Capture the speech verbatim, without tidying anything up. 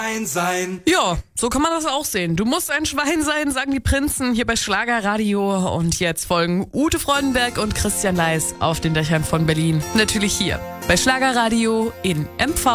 Schwein sein. Ja, so kann man das auch sehen. Du musst ein Schwein sein, sagen die Prinzen hier bei Schlagerradio. Und jetzt folgen Ute Freudenberg und Christian Leis auf den Dächern von Berlin. Natürlich hier bei Schlagerradio in M V.